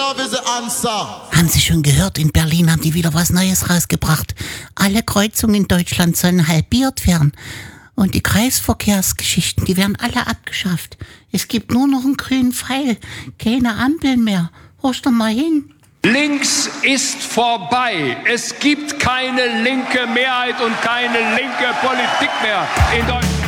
love is the answer. Haben Sie schon gehört, in Berlin haben die wieder was Neues rausgebracht. Alle Kreuzungen in Deutschland sollen halbiert werden. Und die Kreisverkehrsgeschichten, die werden alle abgeschafft. Es gibt nur noch einen grünen Pfeil, keine Ampeln mehr. Horch doch mal hin. Links ist vorbei. Es gibt keine linke Mehrheit und keine linke Politik mehr in Deutschland.